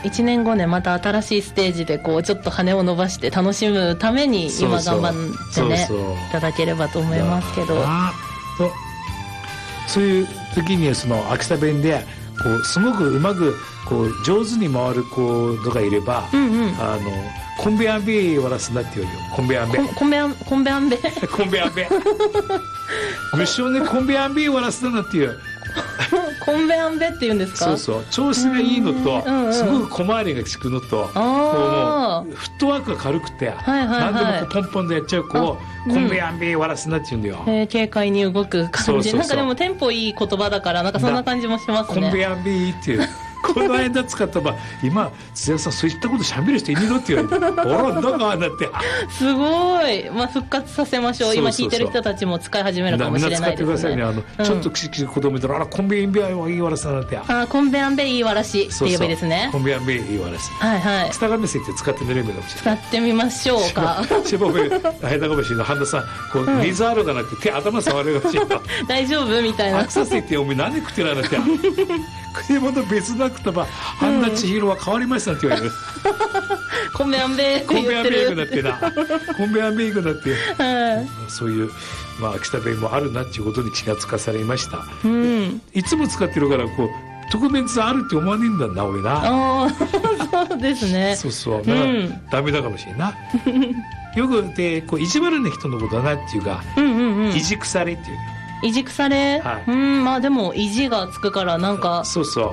1年後ねまた新しいステージでこうちょっと羽を伸ばして楽しむために今頑張ってねいただければと思いますけど、 そういう時にその秋田弁でこうすごくうまくこう上手に回る子がいれば、コンベアンベわらすなって言うよ。コンベアンベコンベアンベコンベアンベ無償でコンベアンベわらすなっていうコンベアンベって言うんですか。 そうそう、調子がいいのと、すごく小回りが利くのと、もうフットワークが軽くて、何でもこうポンポンでやっちゃう子をコンベアンベわらすなって言うんだよ。 軽快に動く感じ。なんかでもテンポいい言葉だからなんかそんな感じもしますね。 コンベアンベっていうこの間使ったば今津屋さんそういったことしゃべる人いねえのって言われておらだからだってすごい、復活させましょう。今聞いてる人たちも使い始めるかもしれないですね。 みんな使ってくださいね。ちょっとくしくし子供いたらコンベアンベいいわらしなんてコンベアンベいいわらしって呼びですね。 コンベアンベいいわらし、北上瀬って使ってみればいいかもしれない。 使ってみましょうか。 しぼべ早田橋の半田さんこう水あるがなくて頭触れるかもしれない大丈夫みたいな。 アクサセってお前何食ってらなって食い物別なくてば半田千尋は変わりましたって言われる。 コンベアンベって言ってる。 コンベアンベイクだってな。コンベアンベイクだって。そういう秋田弁もあるなっていうことに気がつかされました。いつも使ってるからこう特別あるって思わねえんだな俺な。 そうですね。 そうそう。だからダメだかもしれんな。よくでこう意地悪な人のことだなっていうか、意地腐れっていう。 意地腐れ、でも意地がつくからなんかそうそう、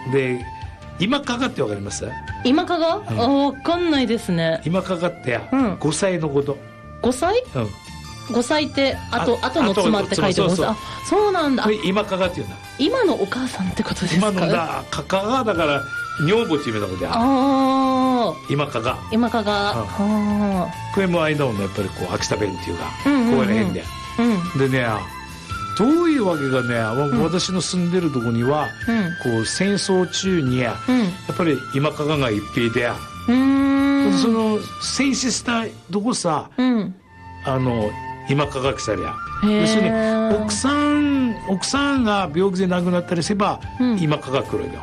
で今かがってわかります？ 今かが、わかんないですね。 今かがって5歳のこと。 5歳？5歳って後の妻って書いてます。そうなんだ。 今かがっていうんだ。 今のお母さんってことですか？ 今のだかがだから女房っていう意味なので今かがこれも間をねやっぱりこう秋田弁っていうかこういう変ででねどういうわけがね、私の住んでるとこには、こう戦争中にやっぱり今かがが一平でその戦死したどこさ、今かがきさりゃ要するに奥さんが病気で亡くなったりすれば、今かが来るよ。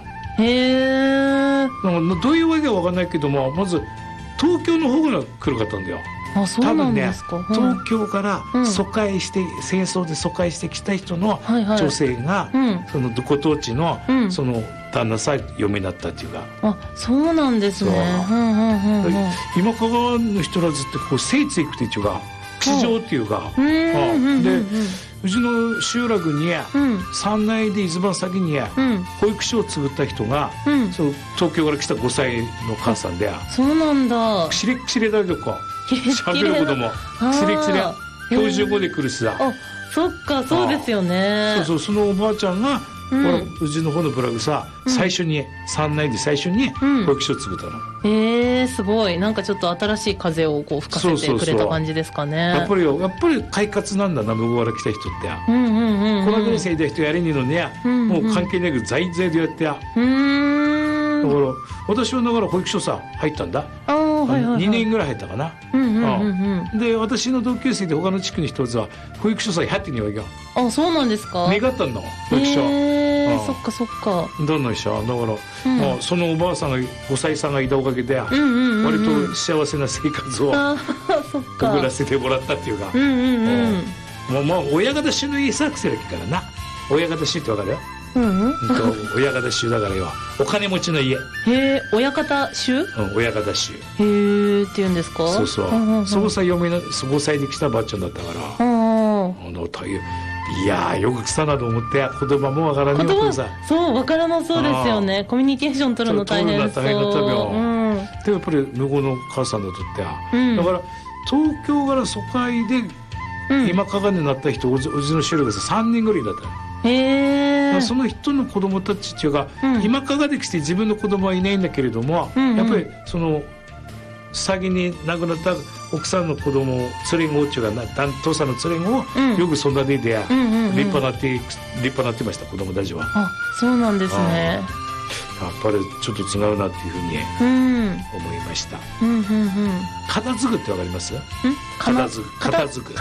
どういうわけか分かんないけどもまず東京の方から来るかったんだよ。 そうなんですか。 東京から疎開して、戦争で疎開してきた人の女性が、そのご当地の、その旦那さん嫁になったっていうか。 そうなんですね。 今川の人らずってこう聖地行くっていうか吉祥っていうかでうちの集落に山内で一番先に保育所を作った人が、そう東京から来た5歳の母さんでそうなんだ。 キレッキレだけどか喋ることもキレッキレ標準語で来るしさ。 そっかそうですよね。 そうそのおばあちゃんがうちの方のブラグさ最初に山内で最初に保育所を作ったの。 すごいなんかちょっと新しい風をこう吹かせてくれた感じですかね。 やっぱり快活なんだな向こうから来た人ってこの国に生いた人やれにのにもう関係なく在々でやってだから私はだから保育所さ入ったんだ。2年ぐらい入ったかな。で私の同級生で他の地区の人は保育所さ入ってにわけよ。 そうなんですか。 願ったんだ保育所。 そっかそっか。 どんな人だからそのおばあさんが5歳さんがいたおかげで割と幸せな生活を送らせてもらったっていうか親方衆の家サークセルからな。親方衆ってわかるよ。親方衆だからよお金持ちの家。 親方衆？ 親方衆って言うんですか。 そうそこさ嫁の5歳で来たばっちゃんだったからいやよく来たなと思って言葉もわからねえよさ。 そうわからなそうですよね。コミュニケーション取るの大変そう。でやっぱり向こうの母さんにとってはだから東京から疎開で今かがになった人うちの集落が3人ぐらいだった。その人の子供たちっていうか、今かができて自分の子供はいないんだけれども、やっぱりその先に亡くなった奥さんの子供を連れ子っていうか父さんの連れ子をよく育てて立派なってました子供たちは。 そうなんですね。 やっぱりちょっと違うなっていうふうに思いました。片付くってわかります？片付く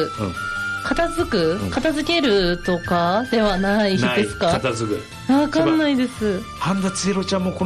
片付けるとかではないですか？ 片付くわかんないです。 半田千尋ちゃんもこの